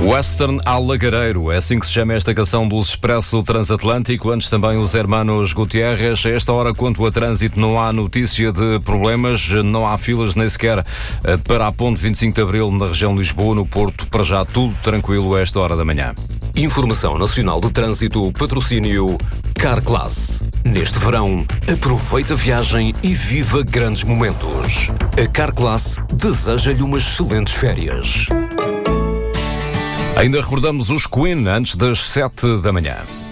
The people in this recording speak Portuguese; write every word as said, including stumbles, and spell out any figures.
Western Alagareiro, é assim que se chama esta canção do Expresso Transatlântico. Antes também os hermanos Gutierrez. A esta hora, quanto a trânsito, não há notícia de problemas, não há filas nem sequer para a ponte vinte e cinco de Abril na região de Lisboa, no Porto. Para já tudo tranquilo a esta hora da manhã. Informação Nacional do Trânsito, patrocínio Carclass. Neste verão, aproveita a viagem e viva grandes momentos. A Carclass deseja-lhe umas excelentes férias. Ainda recordamos os Queen antes das sete da manhã.